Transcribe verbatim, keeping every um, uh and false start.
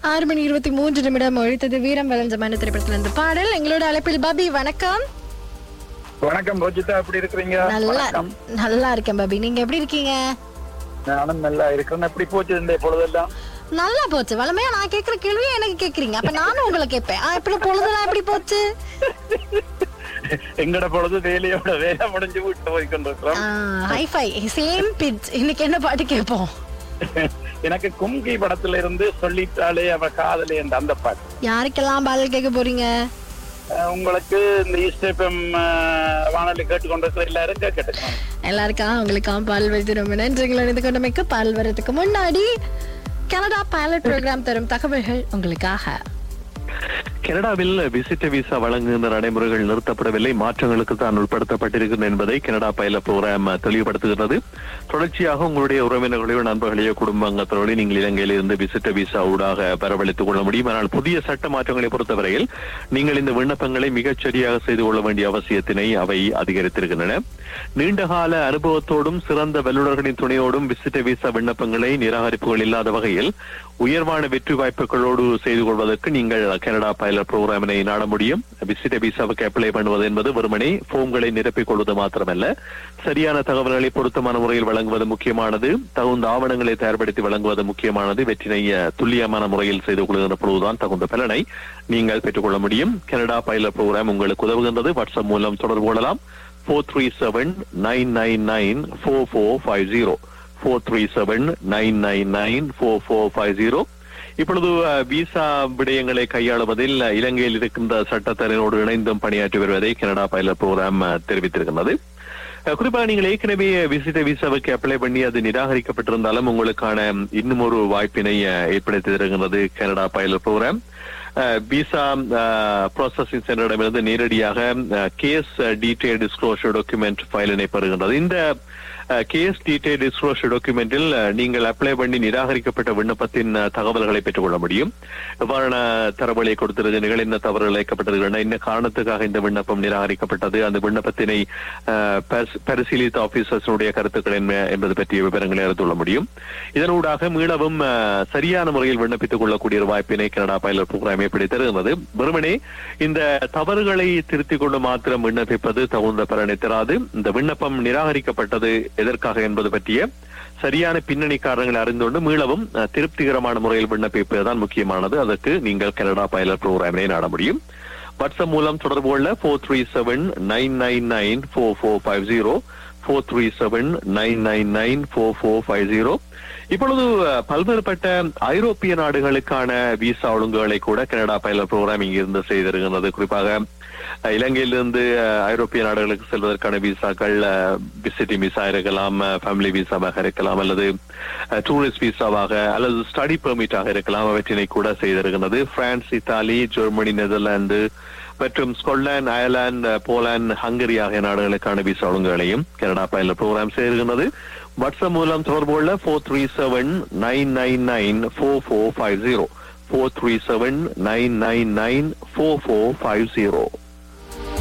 ஆறு மணி இருபத்தி மூன்று நிமிடம் ஒழித்தது. வீரம் வளஞ்சமான திரைப்படத்துல இருந்து பாடல். எங்களோட அழைப்பில் பாபி. வணக்கம். வணக்கம் ரோஜிதா, எப்படி இருக்கிறீங்க? நல்லா நல்லா இருக்கேன் பாபி, நீங்க எப்படி இருக்கீங்க? நானும் நல்லா இருக்கிறேன். எப்படி போச்சு இந்த பொழுதெல்லாம்? நல்லா போச்சு. வளமையா நான் கேக்குற கேள்வியை எனக்கு கேக்குறீங்க, அப்ப நானும் உங்களை கேட்பேன். எப்படி பொழுதெல்லாம் எப்படி போச்சு? எங்கட பொழுது வேலையோட வேலை முடிஞ்சு வீட்டு போய் கொண்டிருக்கிறோம். Hi-fi same pitch. இன்னைக்கு என்ன பாட்டு கேட்போம்? எனக்கு கும்கி படத்துல இருந்து சொல்லிட்டாலே அவ காதலி என்ற அந்த பாட்டு. யாருக்கெல்லாம் பாடல் கேட்க போறீங்க? உங்களுக்கு இந்த ஈஸ்டேபம் வானொலி கேட்டுக்கொண்டிருக்கிற எல்லாரும் கேட்டுக்கணும். எல்லாருக்காக உங்களுக்காக பாடல் வைத்து ரொம்ப நன்றிகள். இணைந்து கொண்டமைக்கு பாடல் வர்றதுக்கு முன்னாடி கனடா பைலட் ப்ரோக்ராம் தரும் தகவல்கள் உங்களுக்காக. கனடாவில் விசிட்ட விசா வழங்குகின்ற நடைமுறைகள் நிறுத்தப்படவில்லை, மாற்றங்களுக்கு தான் உட்படுத்தப்பட்டிருக்கிறது என்பதை கனடா பைலட் புரோகிராம் தெளிவுபடுத்துகிறது. தொடர்ச்சியாக உங்களுடைய உறவினர்களையோ நண்பர்களையோ குடும்ப அங்கத்தவர்களையோ நீங்கள் இலங்கையில் இருந்து விசிட்ட விசா ஊடாக வரவழைத்துக் கொள்ள முடியும். ஆனால் புதிய சட்ட மாற்றங்களை பொறுத்தவரையில் நீங்கள் இந்த விண்ணப்பங்களை மிகச் சரியாக செய்து கொள்ள வேண்டிய அவசியத்தினை அவை அதிகரித்திருக்கின்றன. நீண்டகால அனுபவத்தோடும் சிறந்த வல்லுநர்களின் துணையோடும் விசிட்ட விசா விண்ணப்பங்களை நிராகரிப்புகள் இல்லாத வகையில் உயர்வான வெற்றி வாய்ப்புகளோடு செய்து கொள்வதற்கு நீங்கள் கனடா பைலட் புரோகிராமினை நாட முடியும். விசிட்ட விசாவுக்கு அப்ளை பண்ணுவது என்பது வெறுமனே போம்களை நிரப்பிக் கொள்வது மாத்திரமல்ல, சரியான தகவல்களை பொருத்தமான முறையில் வழங்குவது முக்கியமானது, தகுந்த ஆவணங்களை தயார்படுத்தி வழங்குவது முக்கியமானது. வெற்றினை துல்லியமான முறையில் செய்து கொள்கின்ற பொழுதுதான் தகுந்த பலனை நீங்கள் பெற்றுக்கொள்ள முடியும். கனடா பைலட் புரோகிராம் உங்களுக்கு உதவுகின்றது. வாட்ஸ்அப் மூலம் தொடர்பு கொள்ளலாம். போர் three seven nine nine nine போர் போர் ஃபைவ் ஜீரோ போர் three seven nine nine nine போர் போர் ஃபைவ் ஜீரோ. இப்பொழுது விசா விடயங்களை கையாளுவதில் இலங்கையில் இருக்கின்ற சட்டத்தரனோடு இணைந்தும் பணியாற்றி வருவதை கனடா பைலட் புரோகிராம் தெரிவித்திருக்கிறது. குறிப்பாக நீங்கள் ஏற்கனவே விசிட்ட விசாவுக்கு அப்ளை பண்ணி அது நிராகரிக்கப்பட்டிருந்தாலும் உங்களுக்கான இன்னும் ஒரு வாய்ப்பினை ஏற்படுத்தி தருகின்றது Canada pilot program. Visa processing சென்டரிடமிருந்து நேரடியாக கேஸ் டீடைல் டிஸ்க்ளோஷர் டாக்குமெண்ட் ஃபைலினை பெறுகின்றது. இந்த கேஸ் டீடைல் டிஸ்க்ளோஷர் டாக்குமெண்டில் நீங்கள் அப்ளை பண்ணி நிராகரிக்கப்பட்ட விண்ணப்பத்தின் தகவல்களை பெற்றுக் கொள்ள முடியும். எவ்வாறான தரவுகளை கொடுத்திருக்கிறீர்கள், என்ன தவறுகள் இழைக்கப்பட்டிருக்கின்றன, என்ன காரணத்துக்காக இந்த விண்ணப்பம் நிராகரிக்கப்பட்டது, அந்த விண்ணப்பத்தினை பரிசீலித்த ஆபீசர்ஸுடைய கருத்துக்கள் என்ன என்பது பற்றிய விவரங்களை அறிந்து கொள்ள முடியும். இதனூடாக மீளவும் சரியான முறையில் விண்ணப்பித்துக் கொள்ளக்கூடிய ஒரு வாய்ப்பினை கனடா பைலட் புரோகிராம் எப்படி தருகிறது. வெறுமனே இந்த தவறுகளை திருத்திக் கொண்டு மாத்திரம் விண்ணப்பிப்பது தகுந்த பலனை தராது. இந்த விண்ணப்பம் நிராகரிக்கப்பட்டது எதற்காக என்பது பற்றிய சரியான பின்னணி காரணங்களை அறிந்துகொண்டு மீளவும் திருப்திகரமான முறையில் விண்ணப்பிப்பதுதான் முக்கியமானது. அதற்கு நீங்கள் கனடா பைலட் புரோகிராமினை நாட முடியும். வாட்ஸ்அப் மூலம் தொடர்பு கொள்ள போர் three seven nine nine nine போர் போர் ஃபைவ் ஜீரோ போர் three seven nine nine nine போர் போர் ஃபைவ் ஜீரோ. இப்பொழுது பல்வேறுபட்ட ஐரோப்பிய நாடுகளுக்கான விசா ஒழுங்குகளை கூட கனடா பைலட் புரோகிராம் இங்கிருந்து செய்திருக்கிறது. குறிப்பாக இலங்கையிலிருந்து ஐரோப்பிய நாடுகளுக்கு செல்வதற்கான விசாக்கள் விசிட்டிங் விசா இருக்கலாம், ஃபேமிலி விசாவாக இருக்கலாம், அல்லது டூரிஸ்ட் விசாவாக அல்லது ஸ்டடி பெர்மிட்டாக இருக்கலாம். அவற்றினை கூட செய்திருக்கிறது. பிரான்ஸ், இத்தாலி, ஜெர்மனி, நெதர்லாந்து மற்றும் ஸ்கொட்லாந்து, அயர்லாந்து, போலாந்து, ஹங்கரி ஆகிய நாடுகளுக்கான விசா ஒழுங்குகளையும் கனடா பைலட் புரோகிராம் செய்திருக்கிறது. வாட்ஸ்அப் மூலம் தொடர்பு கொள்ள போர் three seven nine nine nine போர் போர் ஃபைவ் ஜீரோ போர் three seven nine nine nine போர் போர் ஃபைவ் ஜீரோ.